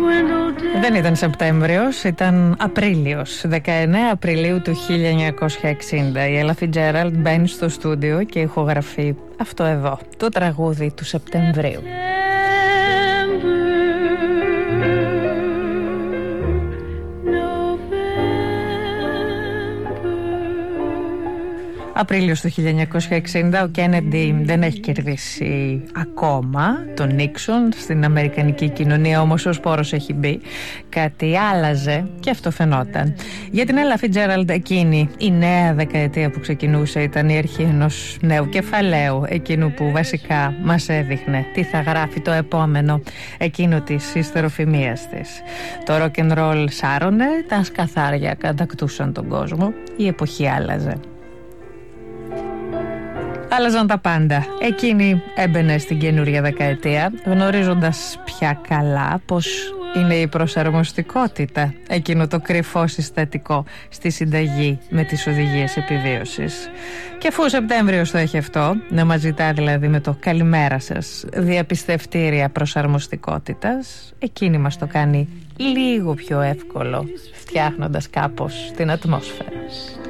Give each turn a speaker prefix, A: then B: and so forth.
A: Δεν ήταν Σεπτέμβριος, ήταν Απρίλιος, 19 Απριλίου του 1960. Η Ella Fitzgerald μπαίνει στο στούντιο και ηχογραφεί αυτό εδώ, το τραγούδι του Σεπτεμβρίου. Απρίλιος του 1960, ο Κέννεντι δεν έχει κερδίσει ακόμα τον Νίξον στην αμερικανική κοινωνία, όμως ο σπόρος έχει μπει. Κάτι άλλαζε και αυτό φαινόταν. Για την Ella Fitzgerald εκείνη η νέα δεκαετία που ξεκινούσε ήταν η αρχή ενός νέου κεφαλαίου, εκείνου που βασικά μας έδειχνε τι θα γράφει το επόμενο, εκείνο της ιστεροφημίας της. Το rock and roll σάρωνε, τα σκαθάρια κατακτούσαν τον κόσμο, η εποχή άλλαζε. Άλλαζαν τα πάντα. Εκείνη έμπαινε στην καινούρια δεκαετία, γνωρίζοντας πια καλά πως είναι η προσαρμοστικότητα, εκείνο το κρυφό συστατικό στη συνταγή με τις οδηγίες επιβίωσης. Και αφού ο Σεπτέμβριος το έχει αυτό, να μας ζητά δηλαδή με το καλημέρα σας διαπιστευτήρια προσαρμοστικότητας, εκείνη μας το κάνει λίγο πιο εύκολο, φτιάχνοντας κάπως την ατμόσφαιρα.